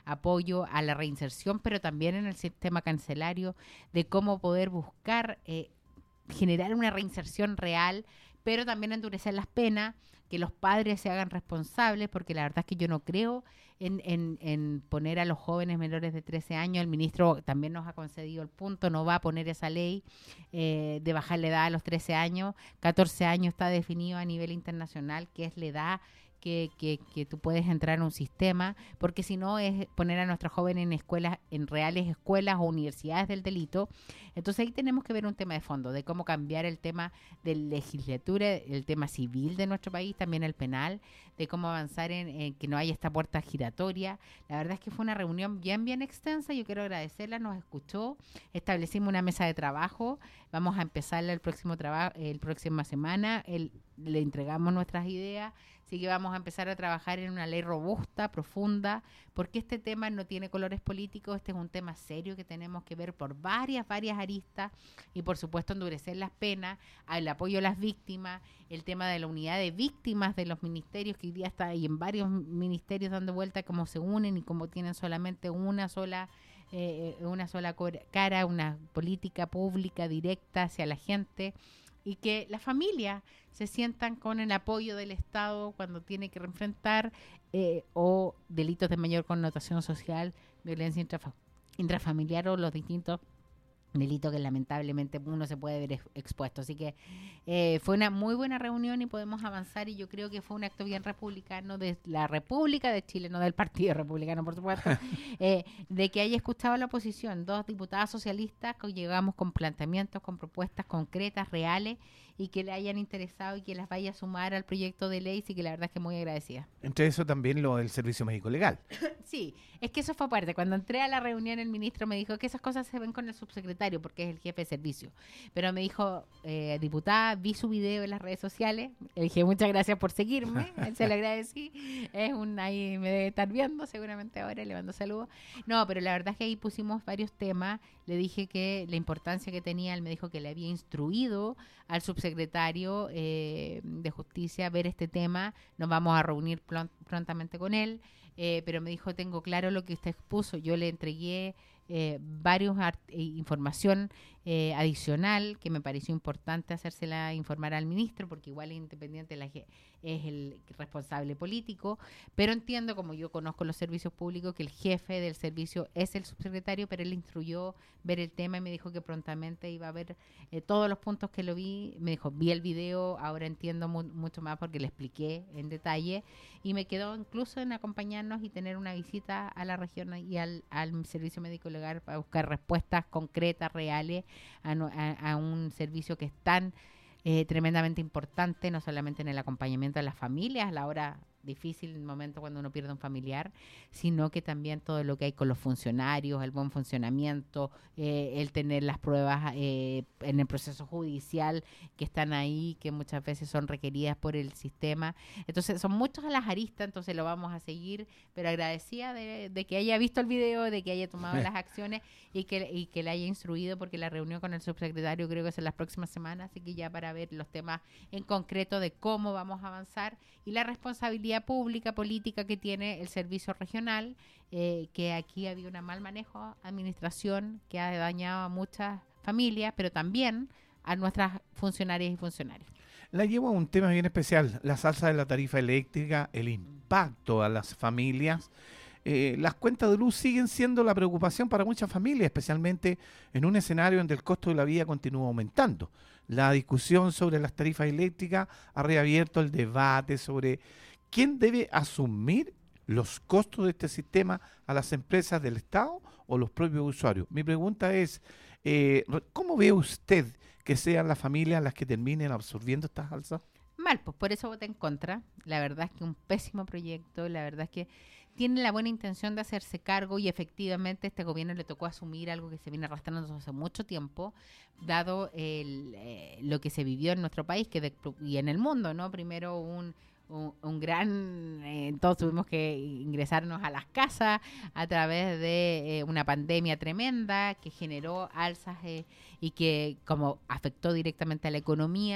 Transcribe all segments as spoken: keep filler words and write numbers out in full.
apoyo a la reinserción, pero también en el sistema carcelario, de cómo poder buscar eh, generar una reinserción real, pero también endurecer las penas, que los padres se hagan responsables, porque la verdad es que yo no creo en, en, en poner a los jóvenes menores de trece años. El ministro también nos ha concedido el punto, no va a poner esa ley eh, de bajar la edad a los trece años. catorce años está definido a nivel internacional, que es la edad Que, que, que tú puedes entrar en un sistema, porque si no es poner a nuestros jóvenes en escuelas, en reales escuelas o universidades del delito. Entonces ahí tenemos que ver un tema de fondo, de cómo cambiar el tema de legislatura, el tema civil de nuestro país, también el penal, de cómo avanzar en, en que no haya esta puerta giratoria. La verdad es que fue una reunión bien, bien extensa, yo quiero agradecerla, nos escuchó, establecimos una mesa de trabajo, vamos a empezarla el próximo trabajo, el próxima semana, el, le entregamos nuestras ideas. Así que vamos a empezar a trabajar en una ley robusta, profunda, porque este tema no tiene colores políticos, este es un tema serio que tenemos que ver por varias, varias aristas y por supuesto endurecer las penas, el apoyo a las víctimas, el tema de la unidad de víctimas de los ministerios, que hoy día está ahí en varios ministerios dando vuelta, cómo se unen y cómo tienen solamente una sola eh, una sola cara, una política pública directa hacia la gente, y que las familias se sientan con el apoyo del Estado cuando tiene que enfrentar eh, o delitos de mayor connotación social, violencia intrafa- intrafamiliar o los distintos delitos que lamentablemente uno se puede ver ex- expuesto. Así que eh, fue una muy buena reunión y podemos avanzar, y yo creo que fue un acto bien republicano de la República de Chile, no del Partido Republicano, por supuesto, eh, de que haya escuchado a la oposición, dos diputadas socialistas que llegamos con planteamientos, con propuestas concretas, reales, y que le hayan interesado y que las vaya a sumar al proyecto de ley, y que la verdad es que muy agradecida. Entre eso también lo del servicio médico legal. Sí, es que eso fue parte. Cuando entré a la reunión, el ministro me dijo que esas cosas se ven con el subsecretario, porque es el jefe de servicio. Pero me dijo, eh, diputada, vi su video en las redes sociales. Le dije, muchas gracias por seguirme. Se lo agradecí. Es un, ahí me debe estar viendo, seguramente ahora le mando saludos. No, pero la verdad es que ahí pusimos varios temas. Le dije que la importancia que tenía, él me dijo que le había instruido al subsecretario eh, de Justicia ver este tema. Nos vamos a reunir plon- prontamente con él. Eh, pero me dijo, tengo claro lo que usted expuso. Yo le entregué eh, varios art- eh, información eh, adicional que me pareció importante hacérsela informar al ministro, porque igual es independiente, la je- es el responsable político, pero entiendo, como yo conozco los servicios públicos, que el jefe del servicio es el subsecretario, pero él le instruyó ver el tema y me dijo que prontamente iba a ver eh, todos los puntos que lo vi. Me dijo, vi el video, ahora entiendo mu- mucho más porque le expliqué en detalle, y me quedó incluso en acompañarnos y tener una visita a la región y al, al servicio médico legal para buscar respuestas concretas, reales, a, no- a, a un servicio que es tan eh, tremendamente importante, no solamente en el acompañamiento de las familias, a la hora difícil, el momento cuando uno pierde un familiar, sino que también todo lo que hay con los funcionarios, el buen funcionamiento, eh, el tener las pruebas eh, en el proceso judicial que están ahí, que muchas veces son requeridas por el sistema. Entonces son muchas las aristas, entonces lo vamos a seguir, pero agradecida de, de que haya visto el video, de que haya tomado las acciones y que, y que le haya instruido, porque la reunión con el subsecretario creo que es en las próximas semanas, así que ya para ver los temas en concreto de cómo vamos a avanzar y la responsabilidad pública, política que tiene el servicio regional, eh, que aquí había un mal manejo, administración que ha dañado a muchas familias, pero también a nuestras funcionarias y funcionarios. La llevo a un tema bien especial, la alza de la tarifa eléctrica, el impacto a las familias. Eh, las cuentas de luz siguen siendo la preocupación para muchas familias, especialmente en un escenario donde el costo de la vida continúa aumentando. La discusión sobre las tarifas eléctricas ha reabierto el debate sobre quién debe asumir los costos de este sistema, a las empresas del Estado o los propios usuarios. Mi pregunta es, eh, ¿cómo ve usted que sean las familias las que terminen absorbiendo estas alzas? Mal, pues por eso voté en contra. La verdad es que un pésimo proyecto, la verdad es que tiene la buena intención de hacerse cargo y efectivamente este gobierno le tocó asumir algo que se viene arrastrando hace mucho tiempo, dado el, eh, lo que se vivió en nuestro país que de, y en el mundo, ¿no? Primero un... Un, un gran, eh, todos tuvimos que ingresarnos a las casas a través de eh, una pandemia tremenda que generó alzas eh, y que como afectó directamente a la economía,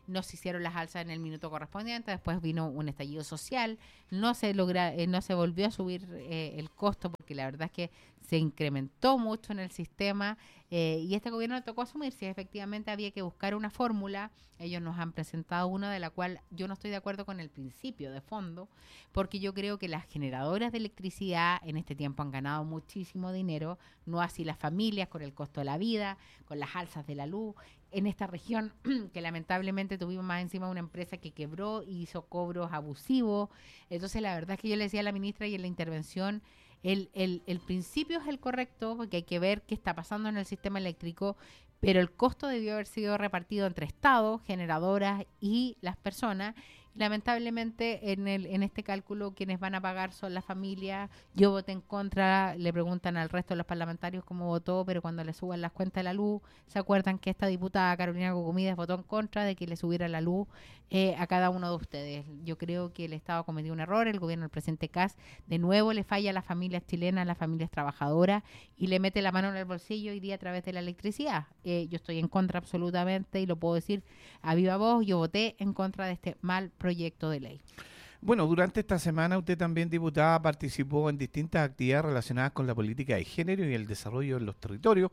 no se hicieron las alzas en el minuto correspondiente, después vino un estallido social, no se logra, eh, no se volvió a subir eh, el costo porque la verdad es que se incrementó mucho en el sistema eh, y este gobierno le tocó asumir si efectivamente había que buscar una fórmula. Ellos nos han presentado una de la cual yo no estoy de acuerdo con el principio de fondo, porque yo creo que las generadoras de electricidad en este tiempo han ganado muchísimo dinero, no así las familias con el costo de la vida, con las alzas de la luz. En esta región, que lamentablemente tuvimos más encima una empresa que quebró y hizo cobros abusivos. Entonces, la verdad es que yo le decía a la ministra y en la intervención, el, el, el principio es el correcto, porque hay que ver qué está pasando en el sistema eléctrico, pero el costo debió haber sido repartido entre Estado, generadoras y las personas. Lamentablemente, en el en este cálculo, quienes van a pagar son las familias. Yo voté en contra, le preguntan al resto de los parlamentarios cómo votó, pero cuando le suban las cuentas de la luz, ¿se acuerdan que esta diputada Carolina Cocomides votó en contra de que le subiera la luz eh, a cada uno de ustedes? Yo creo que el Estado cometió un error, el gobierno del presidente Kast de nuevo le falla a las familias chilenas, a las familias trabajadoras, y le mete la mano en el bolsillo hoy día a través de la electricidad. Eh, yo estoy en contra absolutamente, y lo puedo decir a viva voz, yo voté en contra de este mal proyecto. proyecto de ley. Bueno, durante esta semana usted también, diputada, participó en distintas actividades relacionadas con la política de género y el desarrollo en los territorios,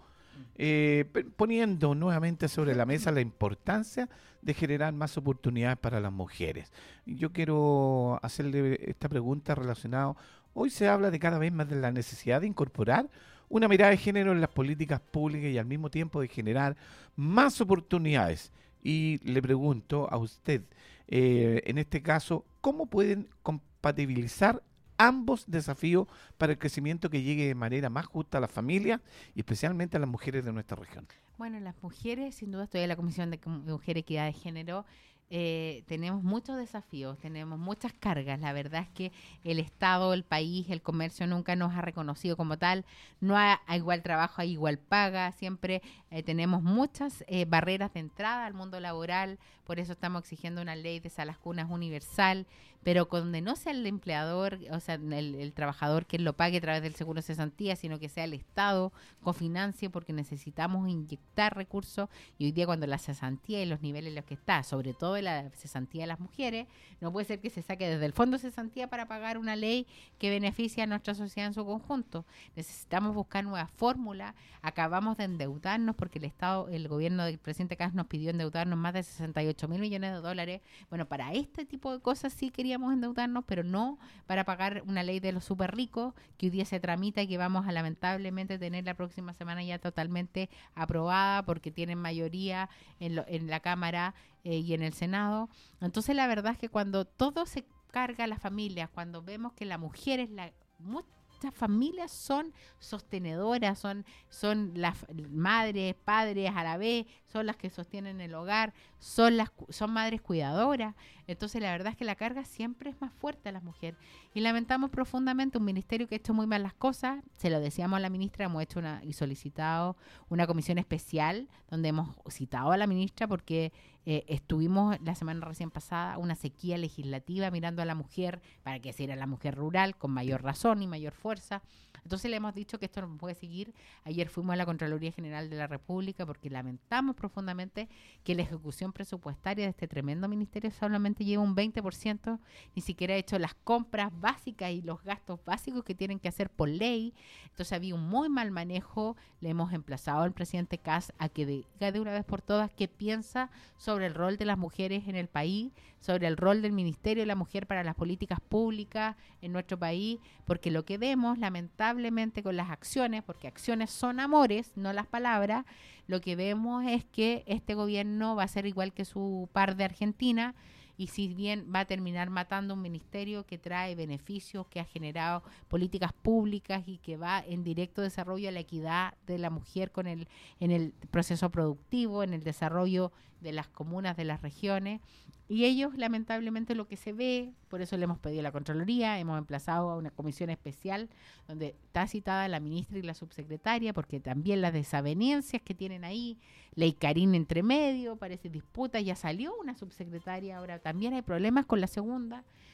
eh, poniendo nuevamente sobre la mesa la importancia de generar más oportunidades para las mujeres. Yo quiero hacerle esta pregunta relacionada. Hoy se habla de cada vez más de la necesidad de incorporar una mirada de género en las políticas públicas y al mismo tiempo de generar más oportunidades. Y le pregunto a usted, eh, en este caso, ¿cómo pueden compatibilizar ambos desafíos para el crecimiento que llegue de manera más justa a las familias y especialmente a las mujeres de nuestra región? Bueno, las mujeres, sin duda, estoy en la Comisión de Mujer, Equidad de Género. Eh, tenemos muchos desafíos, tenemos muchas cargas. La verdad es que el Estado, el país, el comercio nunca nos ha reconocido como tal. No hay, hay igual trabajo, hay igual paga. Siempre eh, tenemos muchas eh, barreras de entrada al mundo laboral. Por eso estamos exigiendo una ley de salas cunas universal, pero donde no sea el empleador, o sea, el, el trabajador quien lo pague a través del seguro de cesantía, sino que sea el Estado, cofinancie, porque necesitamos inyectar recursos. Y hoy día, cuando la cesantía y los niveles en los que está, sobre todo de la cesantía de las mujeres, no puede ser que se saque desde el fondo de cesantía para pagar una ley que beneficia a nuestra sociedad en su conjunto. Necesitamos buscar nuevas fórmulas. Acabamos de endeudarnos porque el Estado, el gobierno del presidente Kast nos pidió endeudarnos más de sesenta y ocho mil millones de dólares. Bueno, para este tipo de cosas sí queríamos endeudarnos, pero no para pagar una ley de los súper ricos que hoy día se tramita y que vamos a lamentablemente tener la próxima semana ya totalmente aprobada porque tienen mayoría en, lo, en la Cámara eh, y en el Senado. Entonces, la verdad es que cuando todo se carga a las familias, cuando vemos que la mujer es la... Muchas familias son sostenedoras, son, son las madres, padres a la vez, son las que sostienen el hogar, son las son madres cuidadoras. Entonces, la verdad es que la carga siempre es más fuerte a las mujeres. Y lamentamos profundamente un ministerio que ha hecho muy mal las cosas. Se lo decíamos a la ministra, hemos hecho una y solicitado una comisión especial donde hemos citado a la ministra porque eh, estuvimos la semana recién pasada una sequía legislativa mirando a la mujer para que sea la mujer rural con mayor razón y mayor fuerza. Entonces le hemos dicho que esto no puede seguir. Ayer fuimos a la Contraloría General de la República porque lamentamos profundamente que la ejecución presupuestaria de este tremendo ministerio solamente lleva un veinte por ciento, ni siquiera ha hecho las compras básicas y los gastos básicos que tienen que hacer por ley. Entonces había un muy mal manejo. Le hemos emplazado al presidente Kast a que diga de una vez por todas qué piensa sobre el rol de las mujeres en el país, sobre el rol del Ministerio de la Mujer para las políticas públicas en nuestro país, porque lo que vemos lamentablemente con las acciones, porque acciones son amores, no las palabras, lo que vemos es que este gobierno va a ser igual que su par de Argentina, y si bien va a terminar matando un ministerio que trae beneficios, que ha generado políticas públicas y que va en directo desarrollo a la equidad de la mujer con el en el proceso productivo, en el desarrollo de las comunas, de las regiones, y ellos lamentablemente lo que se ve, por eso le hemos pedido a la Contraloría, hemos emplazado a una comisión especial donde está citada la ministra y la subsecretaria, porque también las desavenencias que tienen ahí, Ley Karin entre medio, parece disputa, ya salió una subsecretaria, ahora también hay problemas con la segunda,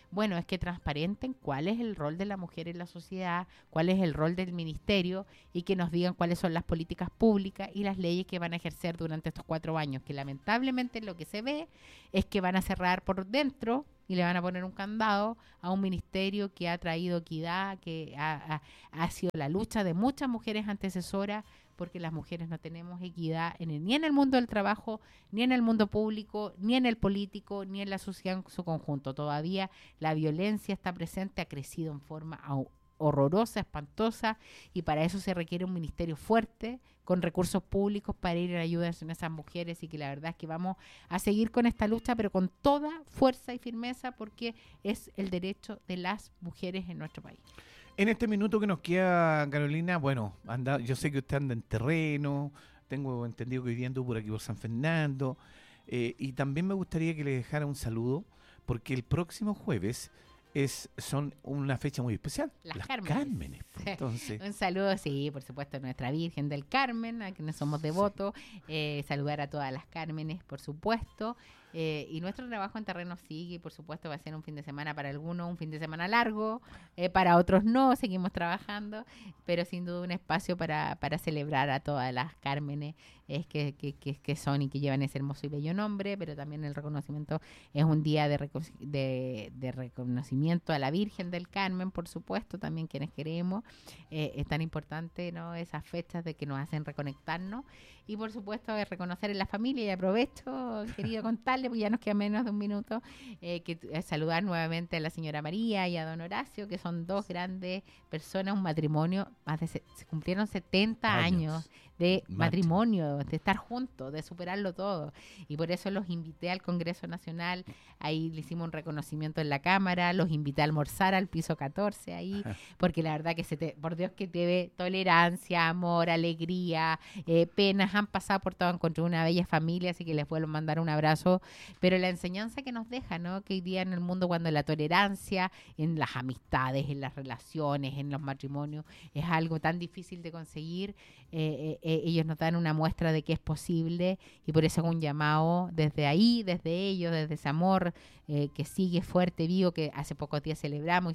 Bueno, es que transparenten cuál es el rol de la mujer en la sociedad, cuál es el rol del ministerio y que nos digan cuáles son las políticas públicas y las leyes que van a ejercer durante estos cuatro años, que lamentablemente lo que se ve es que van a cerrar por dentro y le van a poner un candado a un ministerio que ha traído equidad, que ha, ha, ha sido la lucha de muchas mujeres antecesoras, porque las mujeres no tenemos equidad en el, ni en el mundo del trabajo, ni en el mundo público, ni en el político, ni en la sociedad en su conjunto. Todavía la violencia está presente, ha crecido en forma horrorosa, espantosa, y para eso se requiere un ministerio fuerte, con recursos públicos para ir en ayuda a esas mujeres, y que la verdad es que vamos a seguir con esta lucha, pero con toda fuerza y firmeza, porque es el derecho de las mujeres en nuestro país. En este minuto que nos queda, Carolina, bueno, anda, yo sé que usted anda en terreno, tengo entendido que hoy día ando por aquí por San Fernando, eh, y también me gustaría que le dejara un saludo, porque el próximo jueves es son una fecha muy especial. Las, las Cármenes. Cármenes. Entonces, un saludo, sí, por supuesto, a nuestra Virgen del Carmen, a quienes somos devotos, sí. eh, saludar a todas las Cármenes, por supuesto. Eh, y nuestro trabajo en terreno sigue, y por supuesto va a ser un fin de semana para algunos, un fin de semana largo, eh, para otros no, seguimos trabajando, pero sin duda un espacio para, para celebrar a todas las Cármenes es que, que, que, que son y que llevan ese hermoso y bello nombre, pero también el reconocimiento es un día de, reco- de, de reconocimiento a la Virgen del Carmen, por supuesto, también quienes queremos, eh, es tan importante, ¿no?, esas fechas de que nos hacen reconectarnos, y por supuesto es reconocer en la familia, y aprovecho, querido, contarle, porque ya nos queda menos de un minuto, eh, que eh, saludar nuevamente a la señora María y a don Horacio, que son dos grandes personas, un matrimonio, más de se, se cumplieron setenta años, años de matrimonio, de estar juntos, de superarlo todo, y por eso los invité al Congreso Nacional, ahí le hicimos un reconocimiento en la Cámara, los invité a almorzar al piso catorce ahí, porque la verdad que se te, por Dios que te ve tolerancia, amor, alegría, eh, penas, han pasado por todo, han encontrado una bella familia, así que les vuelvo a mandar un abrazo, pero la enseñanza que nos deja, ¿no?, que hoy día en el mundo, cuando la tolerancia en las amistades, en las relaciones, en los matrimonios, es algo tan difícil de conseguir, eh, eh, ellos nos dan una muestra de que es posible, y por eso es un llamado desde ahí, desde ellos, desde ese amor eh, que sigue fuerte, vivo, que hace pocos días celebramos,